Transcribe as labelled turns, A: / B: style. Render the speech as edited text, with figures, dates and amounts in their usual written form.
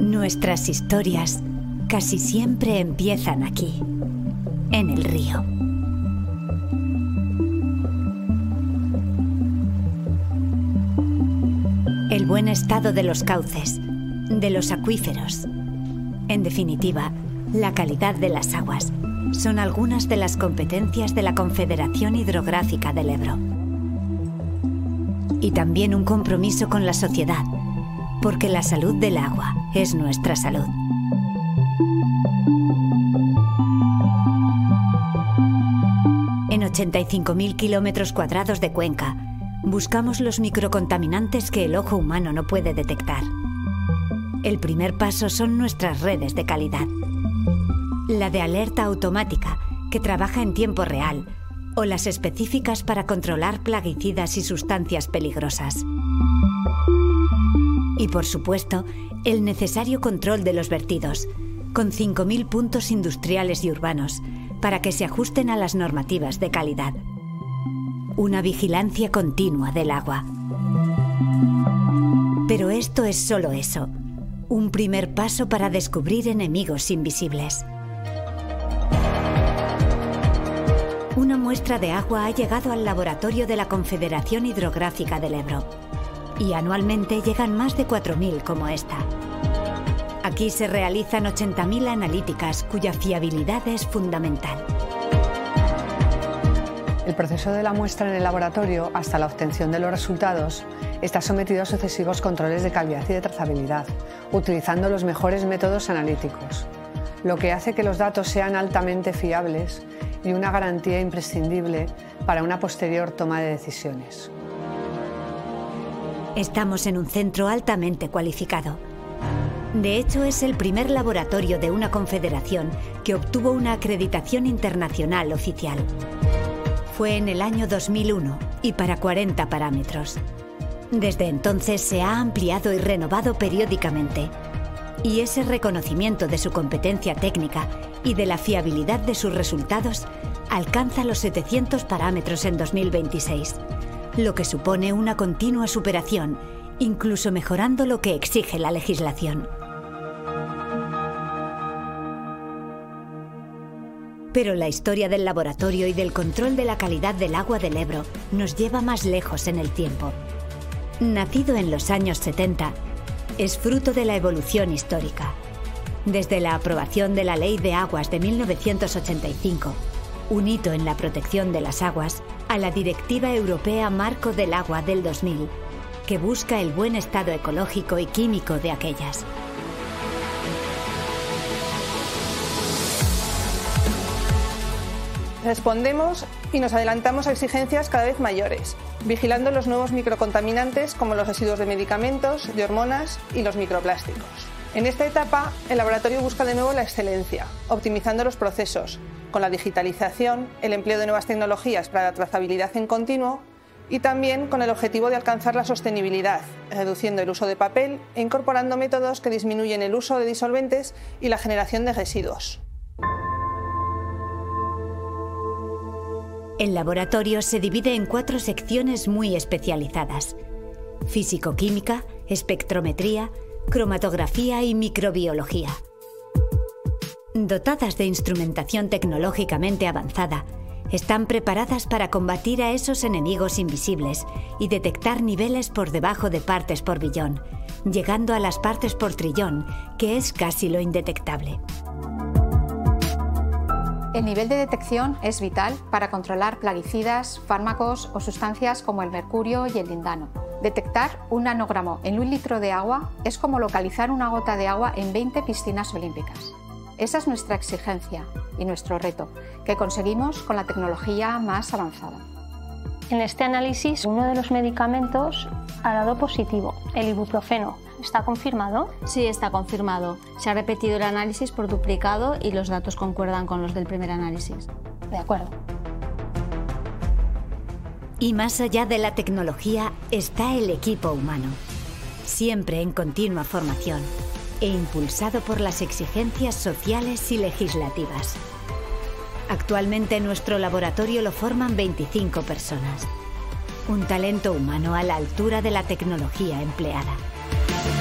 A: Nuestras historias casi siempre empiezan aquí, en el río. El buen estado de los cauces, de los acuíferos. En definitiva, la calidad de las aguas son algunas de las competencias de la Confederación Hidrográfica del Ebro. Y también un compromiso con la sociedad, porque la salud del agua es nuestra salud. En 85.000 kilómetros cuadrados de cuenca, buscamos los microcontaminantes que el ojo humano no puede detectar. El primer paso son nuestras redes de calidad. La de alerta automática, que trabaja en tiempo real, o las específicas para controlar plaguicidas y sustancias peligrosas. Y por supuesto, el necesario control de los vertidos, con 5.000 puntos industriales y urbanos, para que se ajusten a las normativas de calidad. Una vigilancia continua del agua. Pero esto es solo eso, un primer paso para descubrir enemigos invisibles. Una muestra de agua ha llegado al laboratorio de la Confederación Hidrográfica del Ebro. Y anualmente llegan más de 4.000 como esta. Aquí se realizan 80.000 analíticas cuya fiabilidad es fundamental.
B: El proceso de la muestra en el laboratorio hasta la obtención de los resultados está sometido a sucesivos controles de calidad y de trazabilidad, utilizando los mejores métodos analíticos, lo que hace que los datos sean altamente fiables y una garantía imprescindible para una posterior toma de decisiones.
A: Estamos en un centro altamente cualificado. De hecho, es el primer laboratorio de una confederación que obtuvo una acreditación internacional oficial. Fue en el año 2001 y para 40 parámetros. Desde entonces se ha ampliado y renovado periódicamente. Y ese reconocimiento de su competencia técnica y de la fiabilidad de sus resultados alcanza los 700 parámetros en 2026. Lo que supone una continua superación, incluso mejorando lo que exige la legislación. Pero la historia del laboratorio y del control de la calidad del agua del Ebro nos lleva más lejos en el tiempo. Nacido en los años 70, es fruto de la evolución histórica. Desde la aprobación de la Ley de Aguas de 1985, un hito en la protección de las aguas, a la Directiva Europea Marco del Agua del 2000, que busca el buen estado ecológico y químico de aquellas.
C: Respondemos y nos adelantamos a exigencias cada vez mayores, vigilando los nuevos microcontaminantes como los residuos de medicamentos, de hormonas y los microplásticos. En esta etapa, el laboratorio busca de nuevo la excelencia, optimizando los procesos, con la digitalización, el empleo de nuevas tecnologías para la trazabilidad en continuo y también con el objetivo de alcanzar la sostenibilidad, reduciendo el uso de papel e incorporando métodos que disminuyen el uso de disolventes y la generación de residuos.
A: El laboratorio se divide en 4 secciones muy especializadas: físico-química, espectrometría, cromatografía y microbiología. Dotadas de instrumentación tecnológicamente avanzada, están preparadas para combatir a esos enemigos invisibles y detectar niveles por debajo de partes por billón, llegando a las partes por trillón, que es casi lo indetectable.
D: El nivel de detección es vital para controlar plaguicidas, fármacos o sustancias como el mercurio y el lindano. Detectar un nanogramo en 1 litro de agua es como localizar una gota de agua en 20 piscinas olímpicas. Esa es nuestra exigencia y nuestro reto, que conseguimos con la tecnología más avanzada.
E: En este análisis, uno de los medicamentos ha dado positivo, el ibuprofeno. ¿Está confirmado?
F: Sí, está confirmado. Se ha repetido el análisis por duplicado y los datos concuerdan con los del primer análisis.
E: De acuerdo.
A: Y más allá de la tecnología está el equipo humano, siempre en continua formación e impulsado por las exigencias sociales y legislativas. Actualmente en nuestro laboratorio lo forman 25 personas. Un talento humano a la altura de la tecnología empleada.